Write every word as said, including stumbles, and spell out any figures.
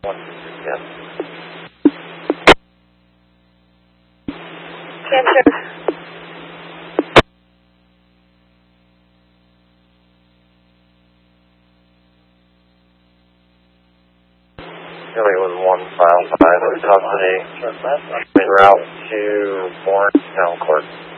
one two six, yes. Cancer. It was one file five at custody. En route to Lawrence Town Court.